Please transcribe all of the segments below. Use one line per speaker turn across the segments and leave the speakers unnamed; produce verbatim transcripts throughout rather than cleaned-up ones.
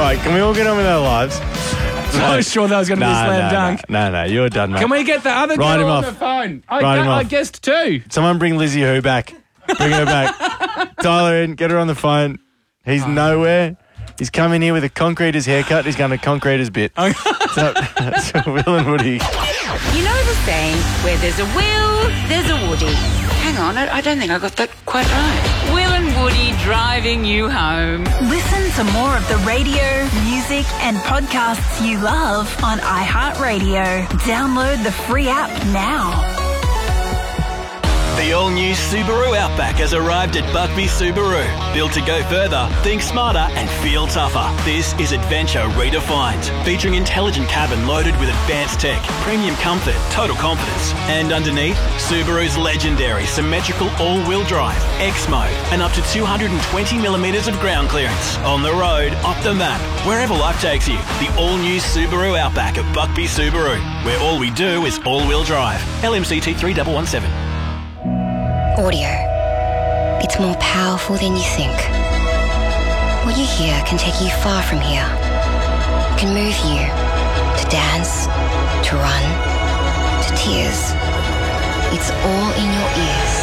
right, can we all get on with our lives?
I was sure that was going to
no,
be a slam
no,
dunk.
No, no, no, you're done, mate.
Can we get the other
Write
girl
him
on
off.
the phone? I,
Write him
I
off.
guessed two.
Someone bring Lizzie Who back. Bring her back. Dial her in, get her on the phone. He's nowhere. He's coming here with a concreter's haircut. He's going to concrete his bit. so, so Will and Woody.
You know the saying, where there's a Will, there's a Woody. Hang on, I, I don't think I got that quite right. Will and Woody driving you home.
Listen to more of the radio, music and podcasts you love on iHeartRadio. Download the free app now.
The all-new Subaru Outback has arrived at Buckby Subaru. Built to go further, think smarter and feel tougher. This is adventure redefined. Featuring intelligent cabin loaded with advanced tech, premium comfort, total confidence. And underneath, Subaru's legendary symmetrical all-wheel drive, X-Mode, and up to two hundred twenty millimetres of ground clearance. On the road, off the map, wherever life takes you. The all-new Subaru Outback at Buckby Subaru, where all we do is all-wheel drive. L M C T three one one seven.
Audio. It's more powerful than you think. What you hear can take you far from here. It can move you to dance, to run, to tears. It's all in your ears.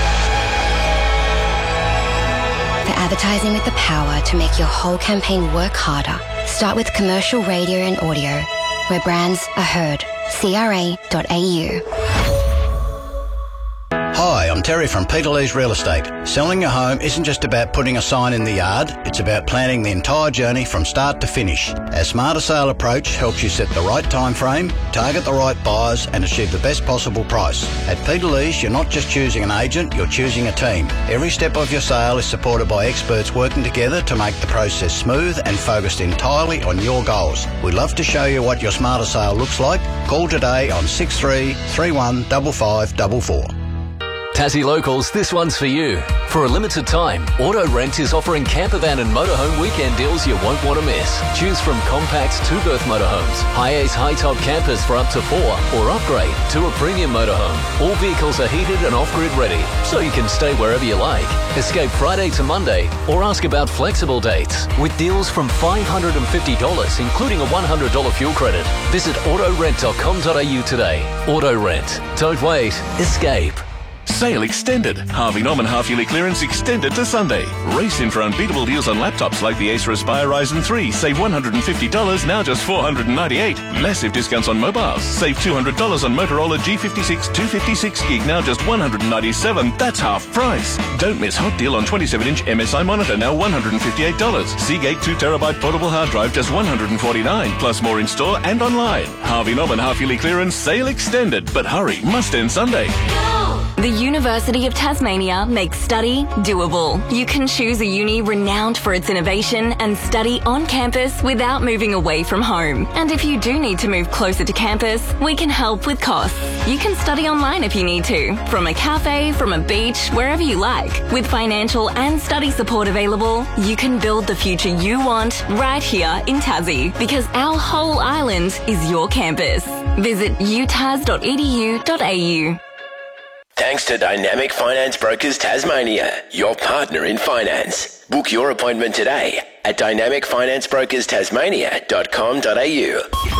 For advertising with the power to make your whole campaign work harder, start with commercial radio and audio, where brands are heard. C R A dot A U.
Hi, I'm Terry from Peter Lee's Real Estate. Selling your home isn't just about putting a sign in the yard, it's about planning the entire journey from start to finish. Our Smarter Sale approach helps you set the right time frame, target the right buyers and achieve the best possible price. At Peter Lee's, you're not just choosing an agent, you're choosing a team. Every step of your sale is supported by experts working together to make the process smooth and focused entirely on your goals. We'd love to show you what your Smarter Sale looks like. Call today on six three three one five five four four.
Tassie Locals, this one's for you. For a limited time, Auto Rent is offering campervan and motorhome weekend deals you won't want to miss. Choose from compact two-berth motorhomes, high-ace high-top campers for up to four, or upgrade to a premium motorhome. All vehicles are heated and off-grid ready, so you can stay wherever you like. Escape Friday to Monday, or ask about flexible dates. With deals from five hundred fifty dollars, including a one hundred dollars fuel credit. Visit auto rent dot com dot a u today. Auto Rent. Don't wait. Escape.
Sale extended. Harvey Norman half-yearly clearance extended to Sunday. Race in for unbeatable deals on laptops like the Acer Aspire Ryzen three. Save one hundred fifty dollars, now just four hundred ninety-eight dollars. Massive discounts on mobiles. Save two hundred dollars on Motorola G fifty-six two fifty-six gig, now just one hundred ninety-seven dollars. That's half price. Don't miss hot deal on twenty-seven inch M S I monitor, now one hundred fifty-eight dollars. Seagate two terabyte portable hard drive, just one hundred forty-nine dollars. Plus more in store and online. Harvey Norman half-yearly clearance, sale extended. But hurry, must end Sunday.
The University of Tasmania makes study doable. You can choose a uni renowned for its innovation and study on campus without moving away from home. And if you do need to move closer to campus, we can help with costs. You can study online if you need to, from a cafe, from a beach, wherever you like. With financial and study support available, you can build the future you want right here in Tassie, because our whole island is your campus. Visit u tas dot e d u dot a u.
Thanks to Dynamic Finance Brokers Tasmania, your partner in finance. Book your appointment today at dynamic finance brokers tasmania dot com dot a u.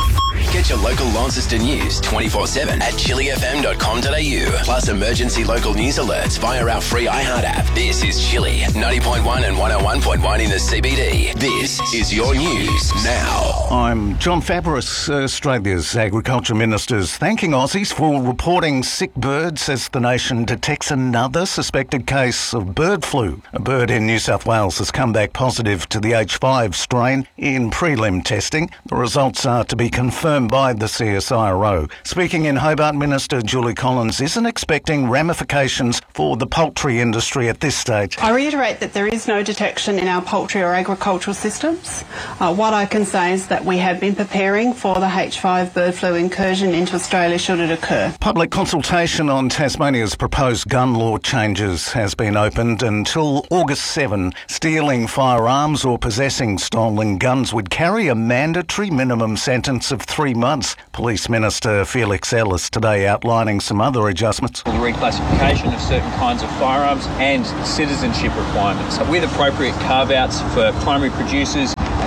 Get your local Launceston news twenty-four seven at chili f m dot com dot a u. Plus emergency local news alerts via our free iHeart app. This is Chili, ninety point one and one oh one point one in the C B D. This is your news now.
I'm John Fabris. Australia's Agriculture Minister's thanking Aussies for reporting sick birds as the nation detects another suspected case of bird flu. A bird in New South Wales has come back positive to the H five strain in prelim testing. The results are to be confirmed by the C S I R O. Speaking in Hobart, Minister Julie Collins isn't expecting ramifications for the poultry industry at this stage.
I reiterate that there is no detection in our poultry or agricultural systems. Uh, what I can say is that we have been preparing for the H five bird flu incursion into Australia should it occur.
Public consultation on Tasmania's proposed gun law changes has been opened until August seventh. Stealing firearms or possessing stolen guns would carry a mandatory minimum sentence of three months. Police Minister Felix Ellis today outlining some other adjustments.
The reclassification of certain kinds of firearms and citizenship requirements with appropriate carve-outs for primary producers,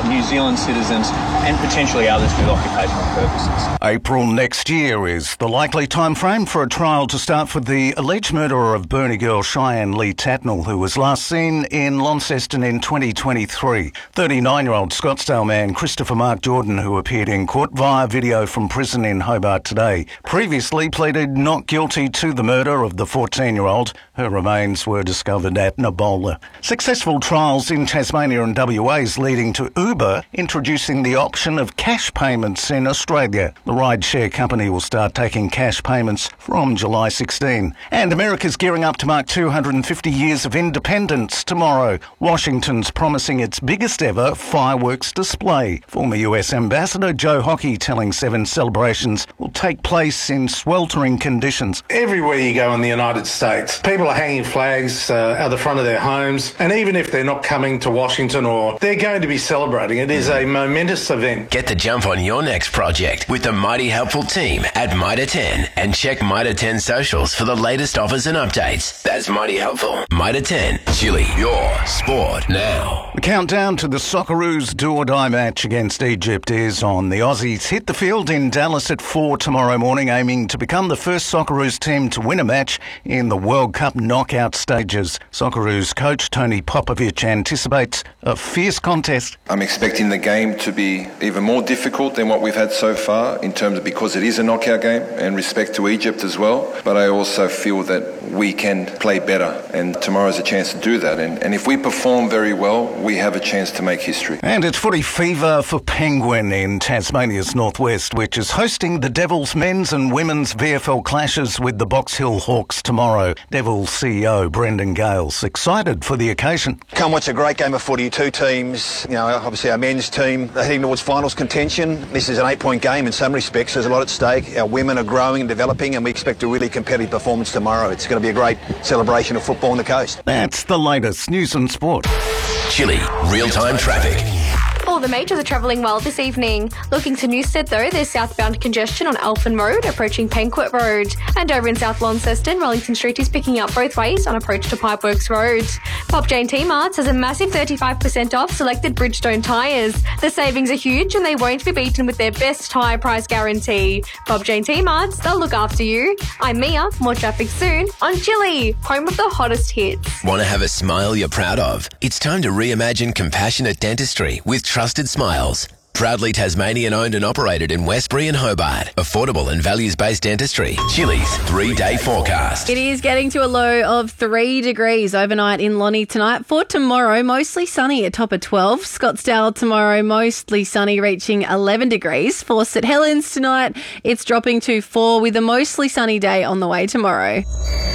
New Zealand citizens and potentially others with occupational purposes.
April next year is the likely time frame for a trial to start for the alleged murderer of Burnie girl Cheyenne Lee Tatnall, who was last seen in Launceston in twenty twenty-three. thirty-nine-year-old Scottsdale man Christopher Mark Jordan, who appeared in court via video from prison in Hobart today, previously pleaded not guilty to the murder of the fourteen-year-old. Her remains were discovered at Nabola. Successful trials in Tasmania and W A is leading to Uber introducing the option of cash payments in Australia. The rideshare company will start taking cash payments from July sixteenth. And America's gearing up to mark two hundred fifty years of independence tomorrow. Washington's promising its biggest ever fireworks display. Former U S Ambassador Joe Hockey telling Seven celebrations will take place in sweltering conditions.
Everywhere you go in the United States, people are hanging flags uh, at the front of their homes, and even if they're not coming to Washington or they're going to be celebrating, it is a momentous event.
Get the jump on your next project with the mighty helpful team at Mitre ten, and check Mitre ten socials for the latest offers and updates. That's mighty helpful. Mitre ten, Chile, your sport now.
The countdown to the Socceroos do-or-die match against Egypt is on. The Aussies hit the field in Dallas at four tomorrow morning, aiming to become the first Socceroos team to win a match in the World Cup knockout stages. Socceroos coach Tony Popovic anticipates a fierce contest.
I'm expecting the game to be even more difficult than what we've had so far, in terms of because it is a knockout game, and respect to Egypt as well. But I also feel that we can play better, and tomorrow's a chance to do that. And, and if we perform very well, we have a chance to make history.
And it's footy fever for Penguin in Tasmania's northwest, which is hosting the Devils men's and women's V F L clashes with the Box Hill Hawks tomorrow. Devils C E O Brendan Gale's excited for the occasion.
Come watch a great game of footy. Two teams, you know, obviously our men's team are heading towards finals contention. This is an eight-point game in some respects. There's a lot at stake. Our women are growing and developing, and we expect a really competitive performance tomorrow. It's going to be a great celebration of football on the coast.
That's the latest news and sport.
Chile, real-time traffic.
All the majors are travelling well this evening. Looking to Newstead though, there's southbound congestion on Elfin Road approaching Penquet Road. And over in South Launceston, Wellington Street is picking up both ways on approach to Pipeworks Road. Pop Jane T-Marts has a massive thirty-five percent off selected Bridgestone tyres. The savings are huge and they won't be beaten with their best tyre price guarantee. Pop Jane T-Marts, they'll look after you. I'm Mia, more traffic soon on Chile, home of the hottest hits.
Want to have a smile you're proud of? It's time to reimagine compassionate dentistry with Trusted Smiles. Proudly Tasmanian owned and operated in Westbury and Hobart. Affordable and values-based dentistry. Chile's three-day forecast.
It is getting to a low of three degrees overnight in Lonnie tonight. For tomorrow, mostly sunny at top of twelve. Scottsdale tomorrow, mostly sunny, reaching eleven degrees. For St Helens tonight, it's dropping to four with a mostly sunny day on the way tomorrow.